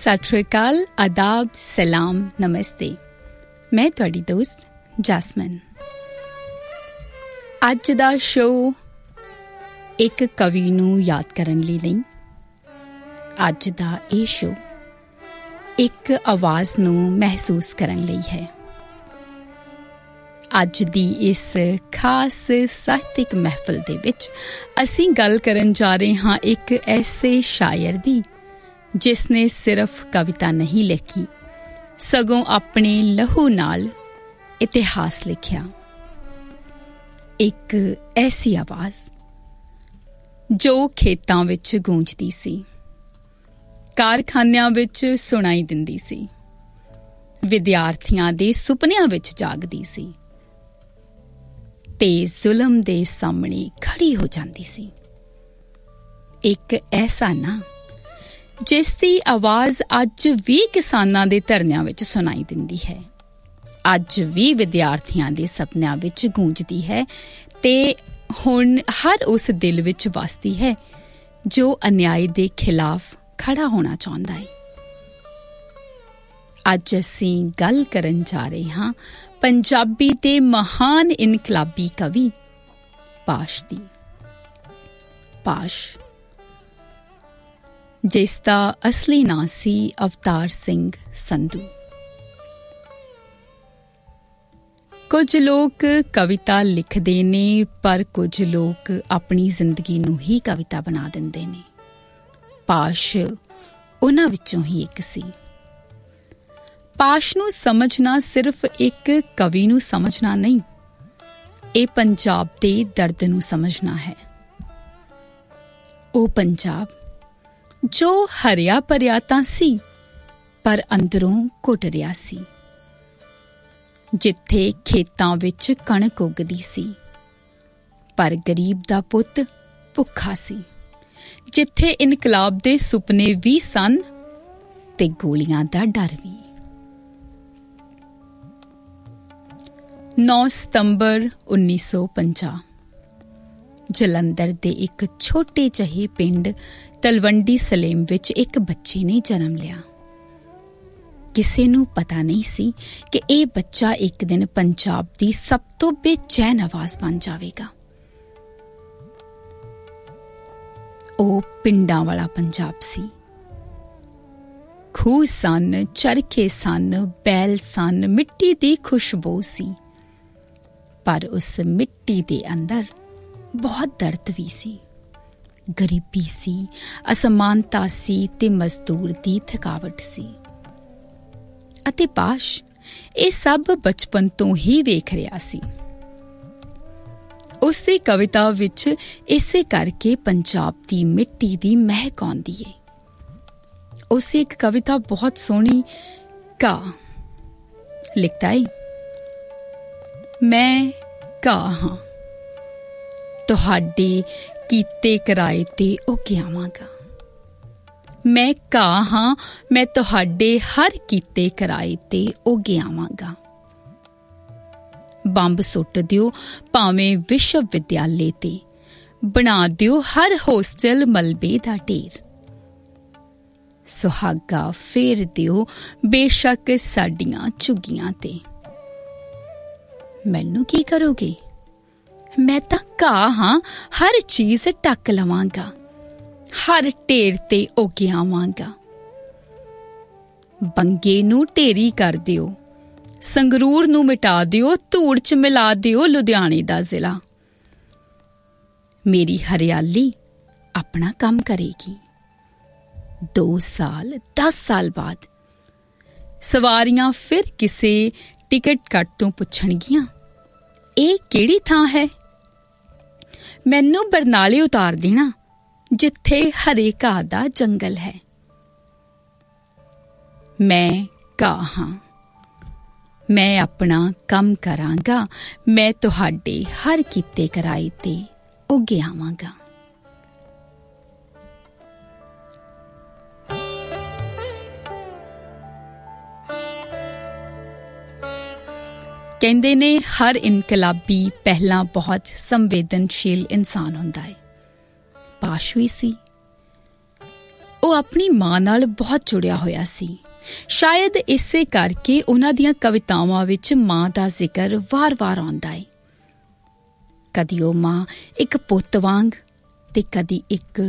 सत श्री अकाल, आदाब, सलाम, नमस्ते। मैं तुहाडी दोस्त जैस्मिन। अज दा शो एक कवि नूं याद करन लई नहीं। अज दा ये शो एक आवाज़ नूं महसूस करन लई है। अज दी इस खास ਸਾਹਿਤਕ महफिल दे विच असीं गल करन जा रहे हां एक ऐसे शायर दी जिसने सिर्फ कविता नहीं लिखी, सगों अपने लहू नाल इतिहास लिखिया। एक ऐसी आवाज़ जो खेतां विच गूंजदी सी, कारखानियां विच सुनाई दिंदी सी, विद्यार्थियां दे सुपनियां विच जागदी सी ते जुल्म दे सामने खड़ी हो जांदी सी। एक ऐसा ना जिसकी आवाज़ अज भी किसानां दे धरनियां विच सुनाई दिंदी है, अज भी विद्यार्थियां दे सपनियां विच गूंजदी है ते हुण हर उस दिल विच वसदी है जो अन्याय दे खिलाफ खड़ा होना चाहुंदा है। अज असीं गल करन जा रहे हां पंजाबी दे महान इनकलाबी कवि पाश दी। पाश जिसदा असली नां सी अवतार सिंह संधू। कुछ लोग कविता लिखदे ने पर कुछ लोग अपनी जिंदगी नूं ही कविता बना दिंदे ने। पाश उन्हां विचों ही एक सी। पाश नूं समझना सिर्फ एक कवि नूं समझना नहीं, ये पंजाब दे दर्द नूं समझना है। ओ पंजाब जो हरिया भरिया तां सी पर अंदरों घुट रिया सी, जिथे खेतां विच कणक उगदी सी पर गरीब दा पुत्त भुखा सी, जिथे इनकलाब दे सुपने भी सन ते गोलियां दा डर भी। 9 सितंबर 1950 जलंधर दे एक छोटे जहे पिंड तलवंडी सलेम विच एक बच्चे ने जन्म लिया। किसी नूं पता नहीं सी कि यह बच्चा एक दिन पंजाब दी सब तो बेचैन आवाज़ बन जावेगा। ओ पिंडां वाला पंजाब सी। खूह सन, चरखे सन, बैल सन, मिट्टी दी खुशबू सी, पर उस मिट्टी दे अंदर बहुत दर्द भी सी, गरीबी सी, असमानता सी ते मजदूर दी थकावट सी। अते पाश ये सब बचपन तो ही वेख रहा सी। उसदी कविता विच इसे करके पंजाब दी मिट्टी दी महक आउंदी है। उसे एक कविता बहुत सोहनी का लिखता है, मैं का हां तुहाडे कीते कराए ते उगे आवांगा। मैं का हां मैं तुहाडे हर कीते कराए ते उगे आवांगा। बंब सुट दिओ भावें विश्व विद्यालय ते, बना दिओ हर होस्टल मलबे दा ढेर। सुहागा फेर दिओ बेशक साडियां झुग्गियां ते। मैनू की करोगे? मैं तां घाह हां, हर चीज ढक लवांगा, हर ढेर ते उगे आवांगा। बंगे नूं ढेरी कर दिओ, संगरूर नूं मिटा दिओ, धूड़ च मिला दिओ लुधियाने दा जिला। मेरी हरियाली अपना काम करेगी। 2 साल 10 साल बाद सवारियां फिर किसे टिकट कट तो पुछणगियां, ਇਹ ਕਿਹੜੀ ਥਾਂ ਹੈ? ਮੈਨੂੰ ਬਰਨਾਲੇ ਉਤਾਰ ਦੇਣਾ ਜਿੱਥੇ ਹਰੇ ਘਾਹ ਦਾ ਜੰਗਲ ਹੈ। ਮੈਂ ਘਾਹ ਹਾਂ, ਮੈਂ ਆਪਣਾ ਕੰਮ ਕਰਾਂਗਾ, ਮੈਂ ਤੁਹਾਡੇ ਹਰ ਕੀਤੇ ਕਰਾਏ ਤੇ ਉੱਗੇ ਆਵਾਂਗਾ। ਕਹਿੰਦੇ ਨੇ ਹਰ ਇਨਕਲਾਬੀ ਪਹਿਲਾਂ ਬਹੁਤ ਸੰਵੇਦਨਸ਼ੀਲ ਇਨਸਾਨ ਹੁੰਦਾ ਹੈ। ਪਾਸ਼ ਵੀ ਸੀ। ਉਹ ਆਪਣੀ ਮਾਂ ਨਾਲ ਬਹੁਤ ਜੁੜਿਆ ਹੋਇਆ ਸੀ। ਸ਼ਾਇਦ ਇਸੇ ਕਰਕੇ ਉਹਨਾਂ ਦੀਆਂ ਕਵਿਤਾਵਾਂ ਵਿੱਚ ਮਾਂ ਦਾ ਜ਼ਿਕਰ ਵਾਰ-ਵਾਰ ਆਉਂਦਾ ਹੈ। ਕਦੀ ਉਹ ਮਾਂ ਇੱਕ ਪੁੱਤ ਵਾਂਗ ਤੇ ਕਦੀ ਇੱਕ